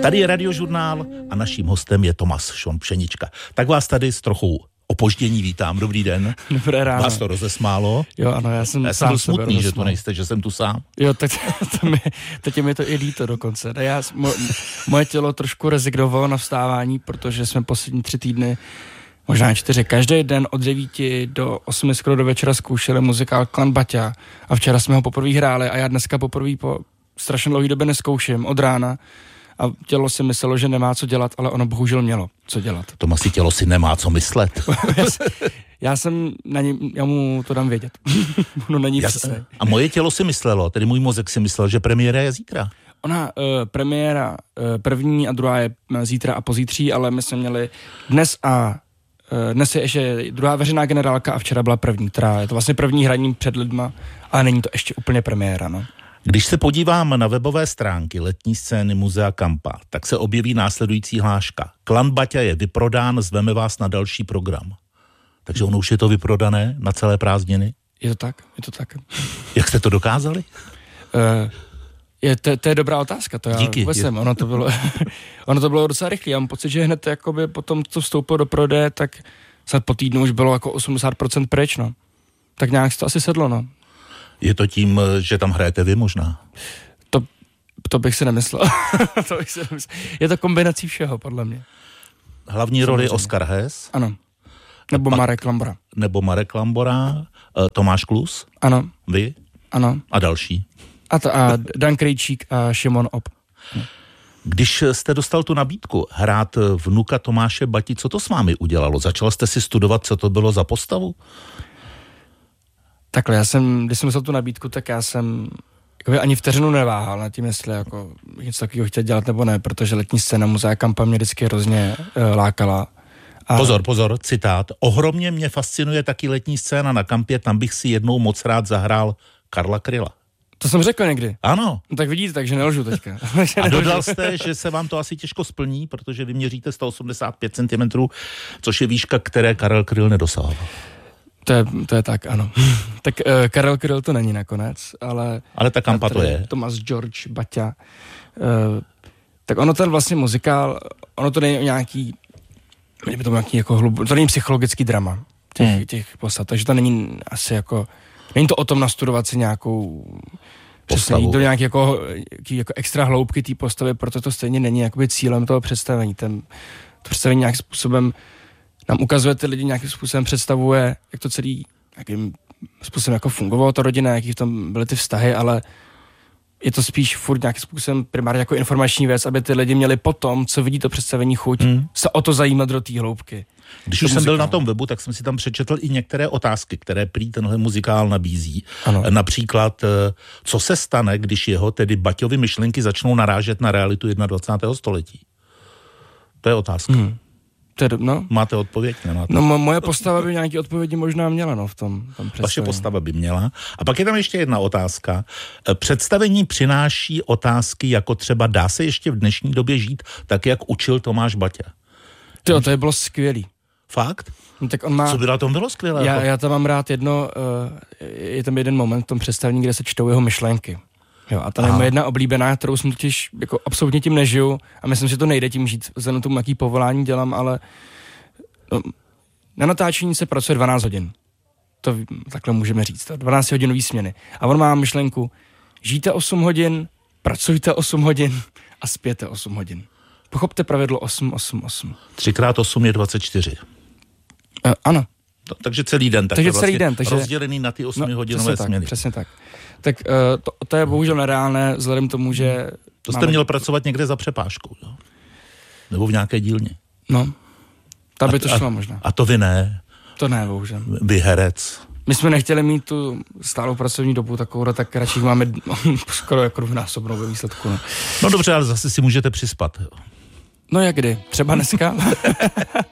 Tady je Radiožurnál a naším hostem je Tomas Šon Pšenička. Tak vás tady s trochou opoždění vítám. Dobrý den. Dobré ráno. Vás to rozesmálo? Jo, ano, já jsem byl smutný, že tu nejste, že jsem tu sám. Jo, tak teď je mi to i líto dokonce. Moje tělo trošku rezignovalo na vstávání, protože jsme poslední 3 týdny, možná 4, každý den od 9 do 8 skoro do večera zkoušeli muzikál Klan Baťa a včera jsme ho poprvé hráli a já dneska poprvé po strašně dlouhé době nezkouším od rána. A tělo si myslelo, že nemá co dělat, ale ono bohužel mělo co dělat. Tomasi, tělo si nemá co myslet. Já mu to dám vědět. No není přesně. A moje tělo si myslelo, tedy můj mozek si myslel, že premiéra je zítra. Ona, premiéra první a druhá je zítra a pozítří, ale my jsme měli dnes je ještě druhá veřejná generálka a včera byla první, která je to vlastně první hraní před lidma, ale není to ještě úplně premiéra, no. Když se podívám na webové stránky letní scény Muzea Kampa, tak se objeví následující hláška. Klan Baťa je vyprodán, zveme vás na další program. Takže ono už je to vyprodané na celé prázdniny? Je to tak. Jak jste to dokázali? To je dobrá otázka. To já díky. Ono to bylo docela rychlé. Já mám pocit, že hned jakoby potom, co vstoupilo do prodeje, tak snad po týdnu už bylo jako 80% pryč, no. Tak nějak se to asi sedlo, no. Je to tím, že tam hrajete vy možná? To bych si nemyslel. Je to kombinací všeho, podle mě. Hlavní roli Oskar Hess? Ano. Nebo Marek Lambora. Tomáš Klus? Ano. Vy? Ano. A další? A Dan Krejčík a Šimon Ob. Když jste dostal tu nabídku hrát vnuka Tomáše Bati, co to s vámi udělalo? Začal jste si studovat, co to bylo za postavu? Takhle, když jsem dostal tu nabídku, tak já jsem ani vteřinu neváhal nad tím, jestli jako něco takového chtěl dělat nebo ne, protože letní scéna Muzea Kampa mě vždycky hrozně lákala. A... Pozor, citát. Ohromně mě fascinuje taky letní scéna na Kampě, tam bych si jednou moc rád zahrál Karla Kryla. To jsem řekl někdy. Ano. No tak vidíte, takže nelžu teďka. A dodal jste, že se vám to asi těžko splní, protože vy měříte 185 cm, což je výška, které Karel Kryl nedosahoval. To je tak, ano. Tak Karel Kryl to není nakonec, ale ta Kampa to je. Tomas George Baťa. Tak ono ten vlastně muzikál, ono to není nějaký jako to není psychologický drama těch postav, takže to není asi jako, není to o tom nastudovat si nějakou postavu. To nějaký jako extra hloubky té postavy, proto to stejně není jakoby cílem toho představení. To představení nějakým způsobem nám ukazuje, ty lidi nějakým způsobem představuje, jak to celý, jakým způsobem jako fungovalo ta rodina, jaký v tom byly ty vztahy, ale je to spíš furt nějakým způsobem primárně jako informační věc, aby ty lidi měli potom, co vidí to představení chuť, se o to zajímat do té hloubky. Když už jsem byl na tom webu, tak jsem si tam přečetl i některé otázky, které prý tenhle muzikál nabízí. Ano. Například, co se stane, když jeho, tedy Baťovy myšlenky začnou narážet na realitu 21. století? To je otázka. Máte odpověď? Nemáte? No moje postava by nějaký odpovědi možná měla, no, v tom představení. Vaše postava by měla. A pak je tam ještě jedna otázka. Představení přináší otázky, jako třeba dá se ještě v dnešní době žít tak, jak učil Tomáš Baťa? To je bylo skvělý. Fakt? No, tak on má... Co by na tom bylo skvělé? Já tam mám rád je tam jeden moment v tom představení, kde se čtou jeho myšlenky. Jo, a ta je jedna oblíbená, kterou jsem totiž jako absolutně tím nežiju a myslím, že to nejde tím žít, vzhledem tomu, jaký povolání dělám, ale na natáčení se pracuje 12 hodin. To takhle můžeme říct, 12-hodinový směny. A on má myšlenku, žijte 8 hodin, pracujte 8 hodin a spěte 8 hodin. Pochopte pravidlo 8-8-8. 3x8 je 24. Ano. Takže celý den. Takže celý den. Rozdělený na ty 8hodinové směny. Přesně tak. Tak to je bohužel nereálné, vzhledem tomu, že... To jste měl pracovat někde za přepážkou, jo? Nebo v nějaké dílně. No, tam by to šlo možná. A to vy ne? To ne, bohužel. Vy herec. My jsme nechtěli mít tu stálou pracovní dobu takovou, tak radši máme skoro jako dvojnásobnou ve výsledku. No dobře, ale zase si můžete přispat. No jak kdy? Třeba dneska?